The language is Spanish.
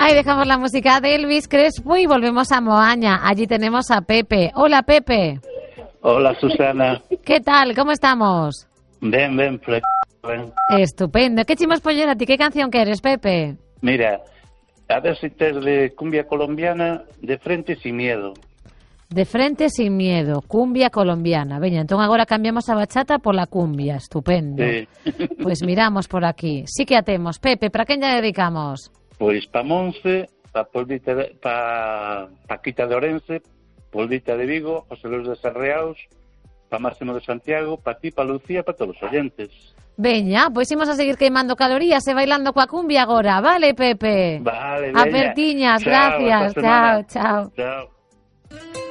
Ahí dejamos la música de Elvis Crespo y volvemos a Moaña. Allí tenemos a Pepe. Hola, Pepe. Hola, Susana. ¿Qué tal? ¿Cómo estamos? Ben, ben. Estupendo. ¿Qué chimos poñer a ti? ¿Qué canción quieres, Pepe? Mira, a ver si tes de cumbia colombiana, De Frente Sin Miedo. De Frente Sin Miedo, cumbia colombiana. Veña, entón agora cambiamos a bachata por la cumbia. Estupendo. Sí. Pues miramos por aquí. Sí que atemos. Pepe, ¿para quién ya dedicamos? Pois pa Monse, pa Paquita de Orense, Poldita de Vigo, José Luis de Sarreaus, pa Máximo de Santiago, pa ti, pa Lucía, pa todos os oyentes. Veña, pois imos a seguir queimando calorías e bailando coa cumbia agora. Vale, Pepe? Vale, veña. Apertiñas, Chao, gracias. hasta semana. Chao, chao. Chao.